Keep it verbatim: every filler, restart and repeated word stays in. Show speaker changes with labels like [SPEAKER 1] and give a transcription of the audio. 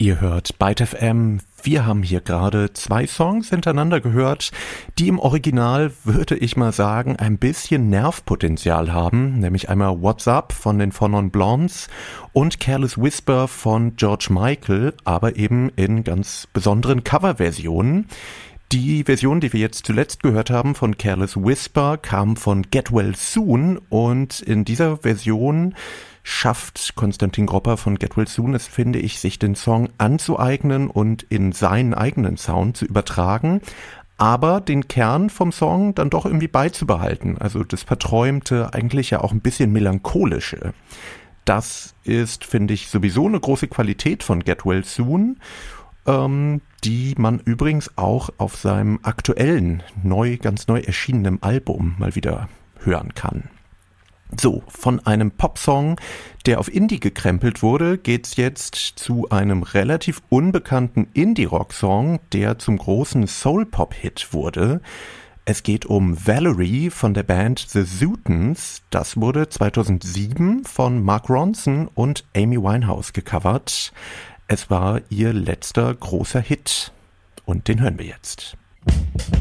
[SPEAKER 1] Ihr hört Byte F M. Wir haben hier gerade zwei Songs hintereinander gehört, die im Original, würde ich mal sagen, ein bisschen Nervpotenzial haben. Nämlich einmal What's Up von den Four Non Blondes und Careless Whisper von George Michael, aber eben in ganz besonderen Coverversionen. Die Version, die wir jetzt zuletzt gehört haben von Careless Whisper, kam von Get Well Soon und in dieser Version schafft Konstantin Gropper von Get Well Soon es, finde ich, sich den Song anzueignen und in seinen eigenen Sound zu übertragen, aber den Kern vom Song dann doch irgendwie beizubehalten. Also das Verträumte, eigentlich ja auch ein bisschen Melancholische. Das ist, finde ich, sowieso eine große Qualität von Get Well Soon, ähm, die man übrigens auch auf seinem aktuellen, neu, ganz neu erschienenen Album mal wieder hören kann. So, von einem Popsong, der auf Indie gekrempelt wurde, geht's jetzt zu einem relativ unbekannten Indie-Rock-Song, der zum großen Soul-Pop-Hit wurde. Es geht um Valerie von der Band The Zootons. Das wurde zweitausendsieben von Mark Ronson und Amy Winehouse gecovert. Es war ihr letzter großer Hit und den hören wir jetzt.